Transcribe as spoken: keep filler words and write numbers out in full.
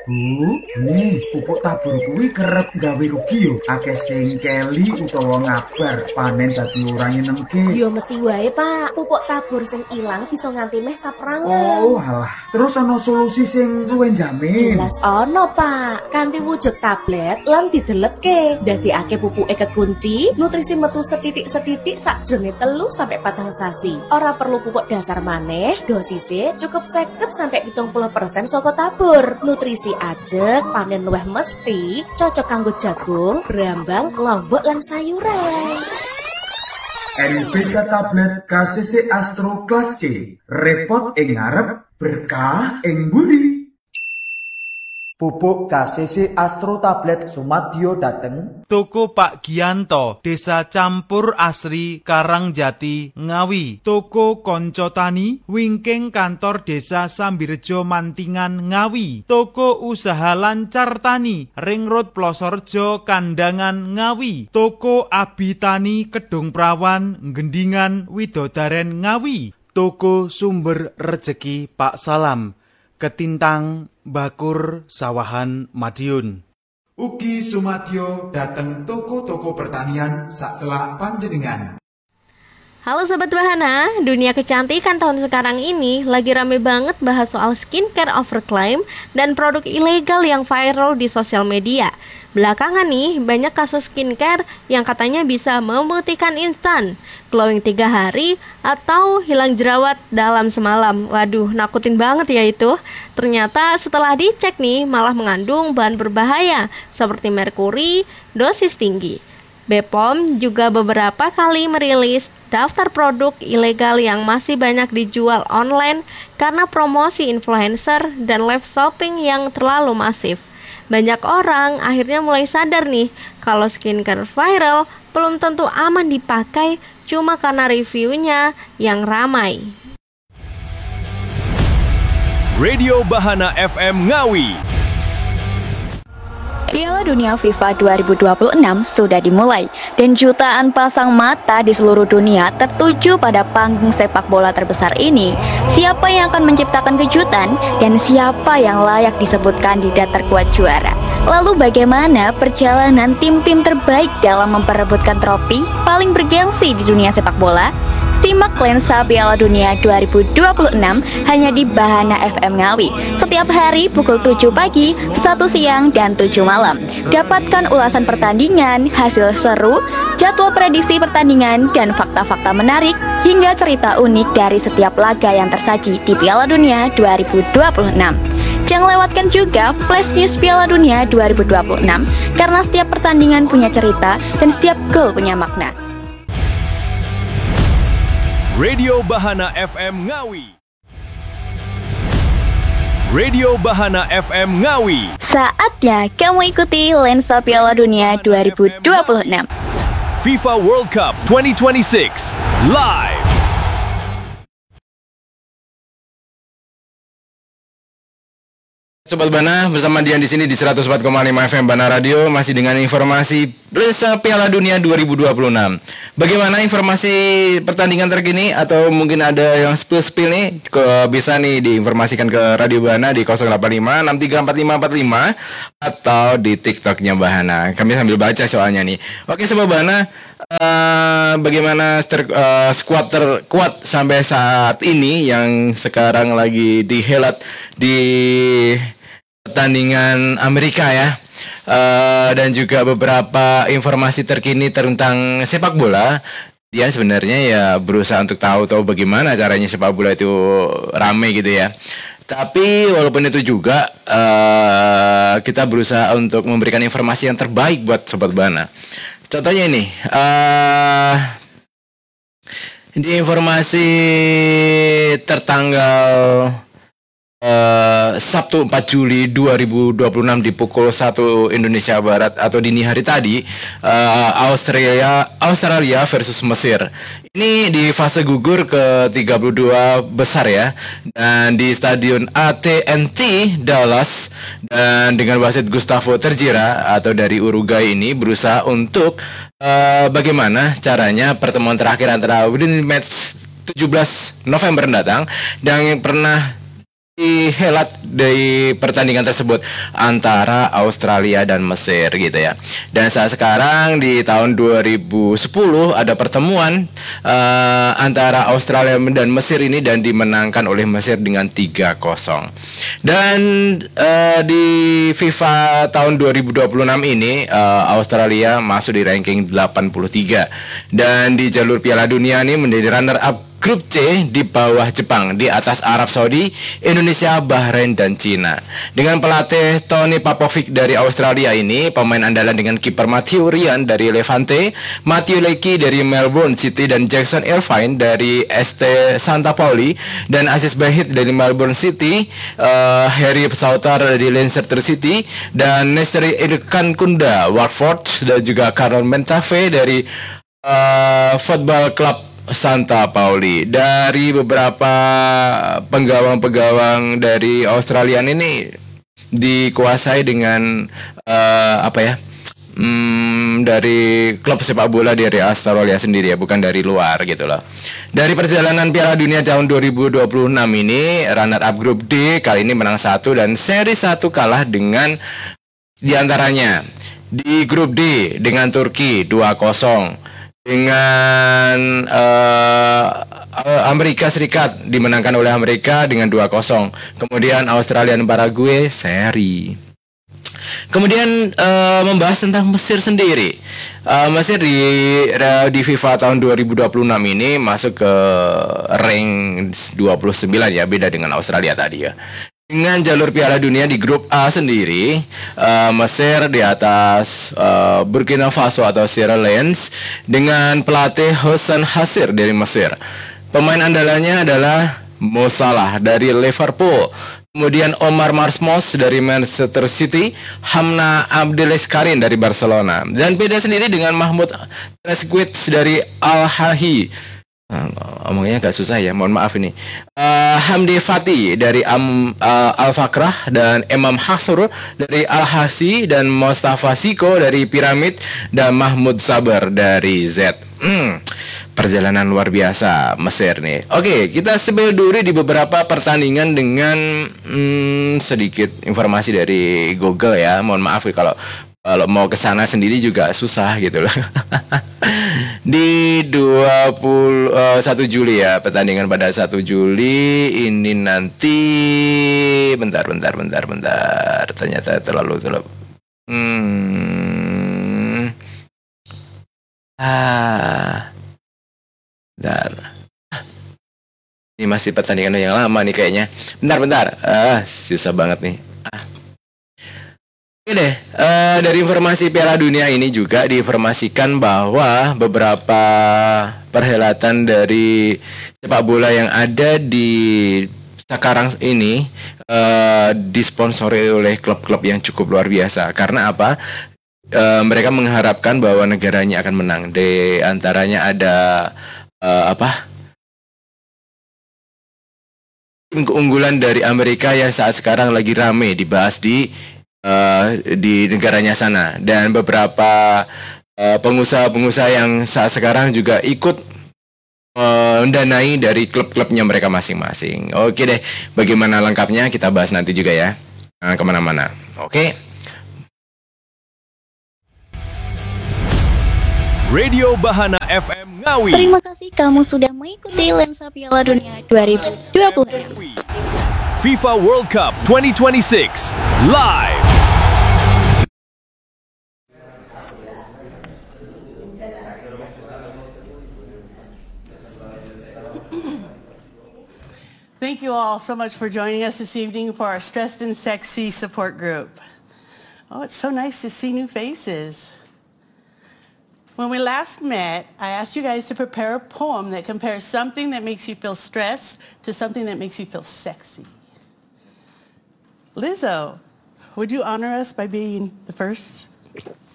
Bu, nih pupuk tabur kuwi kerep gawe rugi yo. Akeh sing keli utawa ngabar panen dadi ora nyenengke. Yo mesti wae, Pak. Pupuk tabur sing ilang bisa nganti meh saprangan. Oh, alah. Terus ana solusi sing luwih jamin. Jelas ono, Pak. Kanthi wujud tablet lan didelepke. Dadekake pupuke kekunci, nutrisi metu setitik-setitik sakjroning telu sampai patang sasi. Ora perlu pupuk dasar maneh, dosise cukup seket sampai pitung puluh persen saka tabur. Nutrisi ajeg, panen luwih mesti, cocok kanggo jagung, brambang, lombok lan sayuran. N B K tablet K C C Astro Kelas C. Repot ing ngarep, berkah ing mburi. Pupuk K C C Astro Tablet Sumadyo dateng Toko Pak Gianto, Desa Campur Asri, Karangjati, Ngawi. Toko Konco Tani, wingking kantor Desa Sambirejo Mantingan, Ngawi. Toko Usaha Lancar Tani, Ring Road Plosorjo, Kandangan, Ngawi. Toko Abi Tani, Kedung Prawan, Gendingan, Widodaren, Ngawi. Toko Sumber Rejeki Pak Salam, Ketintang, Bakur, Sawahan, Madiun. Ugi Sumadyo dateng toko-toko pertanian sacelak panjenengan. Halo Sobat Bahana, dunia kecantikan tahun sekarang ini lagi rame banget bahas soal skincare overclaim dan produk ilegal yang viral di sosial media. Belakangan nih, banyak kasus skincare yang katanya bisa memutihkan instan, glowing tiga hari, atau hilang jerawat dalam semalam. Waduh, nakutin banget ya itu. Ternyata setelah dicek nih, malah mengandung bahan berbahaya seperti merkuri, dosis tinggi. B P O M juga beberapa kali merilis daftar produk ilegal yang masih banyak dijual online karena promosi influencer dan live shopping yang terlalu masif. Banyak orang akhirnya mulai sadar nih kalau skincare viral belum tentu aman dipakai cuma karena reviewnya yang ramai. Radio Bahana F M Ngawi. Piala Dunia FIFA dua ribu dua puluh enam sudah dimulai dan jutaan pasang mata di seluruh dunia tertuju pada panggung sepak bola terbesar ini. Siapa yang akan menciptakan kejutan dan siapa yang layak disebut kandidat terkuat juara? Lalu bagaimana perjalanan tim-tim terbaik dalam memperebutkan trofi paling bergengsi di dunia sepak bola? Simak lensa Piala Dunia dua ribu dua puluh enam hanya di Bahana F M Ngawi setiap hari pukul tujuh pagi, satu siang, dan tujuh malam. Dapatkan ulasan pertandingan, hasil seru, jadwal prediksi pertandingan, dan fakta-fakta menarik hingga cerita unik dari setiap laga yang tersaji di Piala Dunia dua ribu dua puluh enam. Jangan lewatkan juga Flash News Piala Dunia dua ribu dua puluh enam karena setiap pertandingan punya cerita dan setiap gol punya makna. Radio Bahana F M Ngawi. Radio Bahana F M Ngawi. Saatnya kamu ikuti lensa Piala Dunia dua ribu dua puluh enam. FIFA World Cup dua ribu dua puluh enam live. Sobat Bana, bersama Dian di sini di seratus empat koma lima F M Bana Radio masih dengan informasi lensa Piala Dunia dua ribu dua puluh enam. Bagaimana informasi pertandingan terkini atau mungkin ada yang spill-spill nih, ke, bisa nih diinformasikan ke Radio Bana di nol delapan lima enam tiga empat lima empat lima atau di TikToknya Bahana. Kami sambil baca soalnya nih. Oke Sobat Bana, uh, bagaimana ter, uh, skuad terkuat sampai saat ini yang sekarang lagi dihelat di pertandingan Amerika ya, uh, dan juga beberapa informasi terkini tentang sepak bola. Dia sebenarnya ya berusaha untuk tahu-tahu bagaimana caranya sepak bola itu rame gitu ya. Tapi walaupun itu juga uh, kita berusaha untuk memberikan informasi yang terbaik buat Sobat Bana. Contohnya ini, uh, di informasi tertanggal Uh, Sabtu empat Juli dua ribu dua puluh enam di pukul satu Indonesia Barat atau dini hari tadi, uh, Australia Australia versus Mesir. Ini di fase gugur ke tiga puluh dua besar ya, dan di Stadion A T and T Dallas, dan dengan wasit Gustavo Terjira atau dari Uruguay ini berusaha untuk uh, bagaimana caranya pertemuan terakhir antara within match tujuh belas November mendatang dan yang pernah dihelat dari pertandingan tersebut antara Australia dan Mesir gitu ya. Dan saat sekarang di tahun dua ribu sepuluh ada pertemuan uh, antara Australia dan Mesir ini dan dimenangkan oleh Mesir dengan tiga kosong. Dan uh, di FIFA tahun dua ribu dua puluh enam ini uh, Australia masuk di ranking delapan puluh tiga dan di jalur Piala Dunia ini menjadi runner up Grup C di bawah Jepang, di atas Arab Saudi, Indonesia, Bahrain, dan Cina. Dengan pelatih Tony Popovic dari Australia ini, pemain andalan dengan kiper Matthew Ryan dari Levante, Matthew Leakey dari Melbourne City, dan Jackson Irvine dari S T Santa Pauli, dan Aziz Bahit dari Melbourne City, uh, Harry Sauter dari Leicester City, dan Nesteri Irkan Kunda Watford, dan juga Karol Mentave dari uh, Football Club Santa Pauli. Dari beberapa penggawang-penggawang dari Australia ini dikuasai dengan uh, apa ya? Hmm, dari klub sepak bola dari Australia sendiri ya, bukan dari luar gitu loh. Dari perjalanan Piala Dunia tahun dua ribu dua puluh enam ini, runner up grup D kali ini menang satu dan seri satu kalah dengan diantaranya di grup D dengan Turki dua kosong. Dengan uh, Amerika Serikat dimenangkan oleh Amerika dengan dua kosong. Kemudian Australia dan Paraguay seri. Kemudian uh, membahas tentang Mesir sendiri. Uh, Mesir di uh, di FIFA tahun dua ribu dua puluh enam ini masuk ke rank dua puluh sembilan ya, beda dengan Australia tadi ya. Dengan jalur Piala Dunia di grup A sendiri, uh, Mesir di atas uh, Burkina Faso atau Sierra Leone dengan pelatih Hossein Hassir dari Mesir. Pemain andalannya adalah Mo Salah dari Liverpool, kemudian Omar Marmoush dari Manchester City, Hamna Abdelis Karim dari Barcelona, dan beda sendiri dengan Mahmoud Trezeguet dari Al-Ahly. Nah, omongnya agak susah ya, mohon maaf ini. Uh, Hamdi Fati dari Am, uh, Al-Fakrah, dan Imam Hasur dari Al-Hasi, dan Mustafa Siko dari Piramid, dan Mahmud Sabar dari Z. Hmm, perjalanan luar biasa Mesir nih. Oke, kita spill dulu di beberapa pertandingan dengan hmm, sedikit informasi dari Google ya. Mohon maaf kalau kalau mau ke sana sendiri juga susah gitu loh. Di dua puluh satu Juli ya, pertandingan pada satu Juli ini nanti bentar bentar bentar bentar. Ternyata terlalu terlalu hmm. Ah. Bentar. Ini masih pertandingan yang lama nih kayaknya. Bentar bentar. Ah, susah banget nih. Oke deh, uh, dari informasi Piala Dunia ini juga diinformasikan bahwa beberapa perhelatan dari sepak bola yang ada di sekarang ini uh, disponsori oleh klub-klub yang cukup luar biasa. Karena apa? Uh, mereka mengharapkan bahwa negaranya akan menang. Di antaranya ada uh, apa? Tim keunggulan dari Amerika yang saat sekarang lagi rame dibahas di Uh, di negaranya sana, dan beberapa uh, pengusaha-pengusaha yang saat sekarang juga ikut uh, mendanai dari klub-klubnya mereka masing-masing. Oke deh, bagaimana lengkapnya kita bahas nanti juga ya, nah, kemana-mana. Oke. Radio Bahana F M Ngawi. Terima kasih kamu sudah mengikuti Lensa Piala Dunia dua ribu dua puluh enam. FIFA World Cup twenty twenty-six live. Thank you all so much for joining us this evening for our Stressed and Sexy support group. Oh, it's so nice to see new faces. When we last met, I asked you guys to prepare a poem that compares something that makes you feel stressed to something that makes you feel sexy. Lizzo, would you honor us by being the first?